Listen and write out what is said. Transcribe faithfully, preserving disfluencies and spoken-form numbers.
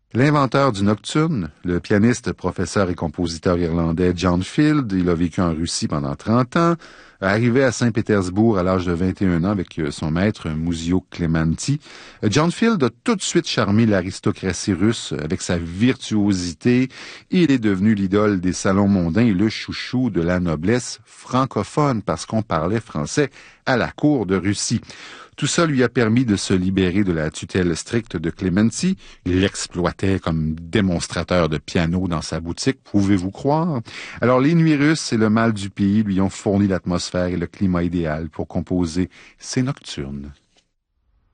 L'inventeur du nocturne, le pianiste, professeur et compositeur irlandais John Field, il a vécu en Russie pendant trente ans, arrivé à Saint-Pétersbourg à l'âge de vingt et un ans avec son maître Muzio Clementi. John Field a tout de suite charmé l'aristocratie russe avec sa virtuosité. Il est devenu l'idole des salons mondains et le chouchou de la noblesse francophone parce qu'on parlait français à la cour de Russie. Tout ça lui a permis de se libérer de la tutelle stricte de Clementi. Il l'exploitait comme démonstrateur de piano dans sa boutique, pouvez-vous croire? Alors les nuits russes et le mal du pays lui ont fourni l'atmosphère et le climat idéal pour composer ses nocturnes.